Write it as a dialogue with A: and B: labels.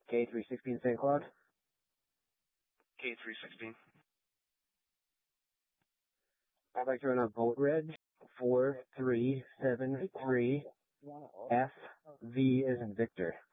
A: K316 St. Claude.
B: K316.
A: I'd like to run a Volt Reg 4373 FV as in Victor.